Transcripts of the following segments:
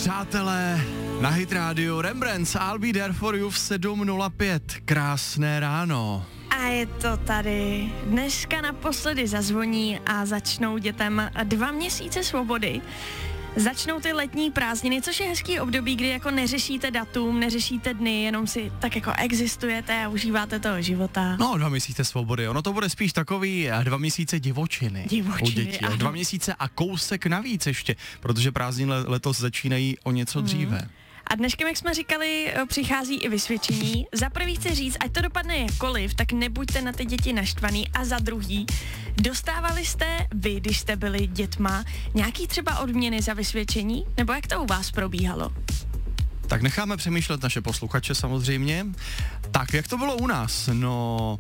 Přátelé, na Hit Radio Rembrandts, I'll be there for you v 7:05. Krásné ráno. A je to tady. Dneska naposledy zazvoní a začnou dětem 2 měsíce svobody. Začnou ty letní prázdniny, což je hezký období, kdy jako neřešíte datum, neřešíte dny, jenom si tak jako existujete a užíváte toho života. No, 2 měsíce svobody, ono to bude spíš takový 2 měsíce divočiny u dětí. 2 měsíce a kousek navíc ještě, protože prázdniny letos začínají o něco dříve. A dneškem, jak jsme říkali, přichází i vysvědčení. Za prvý chci říct, ať to dopadne jakkoliv, tak nebuďte na ty děti naštvaný. A za druhý, dostávali jste vy, když jste byli dětma, nějaký třeba odměny za vysvědčení? Nebo jak to u vás probíhalo? Tak necháme přemýšlet naše posluchače samozřejmě. Tak, jak to bylo u nás? No,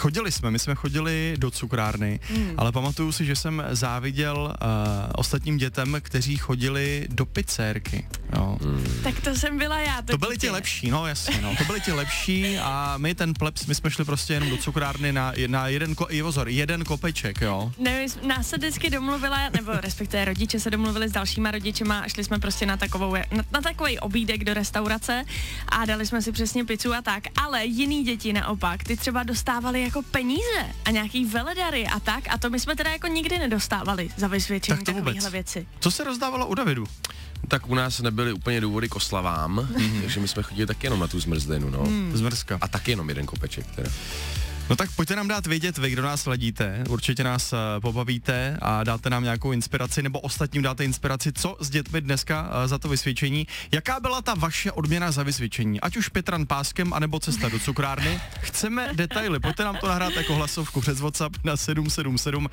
my jsme chodili do cukrárny, ale pamatuju si, že jsem záviděl ostatním dětem, kteří chodili do pizzérky. Jo. Tak to jsem byla já. To byli ti lepší, no jasně, no. To byli ti lepší a my ten plebs, my jsme šli prostě jenom do cukrárny na jeden kopeček, jo. Ne, nás se vždycky domluvila, nebo respektive rodiče se domluvili s dalšíma rodičema a šli jsme prostě na takový obídek do restaurace a dali jsme si přesně pizzu a tak, ale jiný děti naopak, ty třeba dostávali jako peníze a nějaký veledary a tak a to my jsme teda jako nikdy nedostávali za vysvědčení takovýchhle věci. Co se rozdávalo u Davidu? Tak u nás nebyly úplně důvody k oslavám, takže my jsme chodili taky jenom na tu zmrzlinu, no. Zmrzka. A taky jenom jeden kopeček teda. No tak pojďte nám dát vědět vy, kdo nás sledíte, určitě nás pobavíte a dáte nám nějakou inspiraci, nebo ostatním dáte inspiraci, co s dětmi dneska za to vysvědčení. Jaká byla ta vaše odměna za vysvědčení? Ať už Petran páskem, anebo cesta do cukrárny. Chceme detaily, pojďte nám to nahrát jako hlasovku přes WhatsApp na 777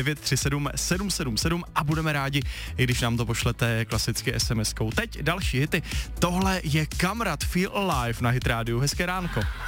937 777 a budeme rádi, i když nám to pošlete klasicky SMS-kou. Teď další hity. Tohle je Kamrat Feel Alive na Hit Radio. Hezké ránko.